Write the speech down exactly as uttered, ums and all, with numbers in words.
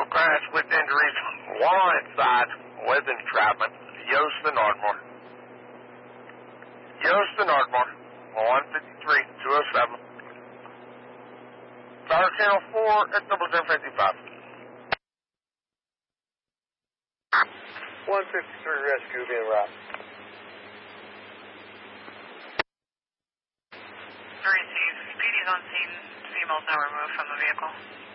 crash with injuries. One on its side with entrapment. Yost and Ardmore. Yost and Ardmore. one fifty-three, two oh seven. Tower Channel four at double zero fifty-five. one fifty-three rescue being route. three C, speed is on scene. Three miles now removed from the vehicle.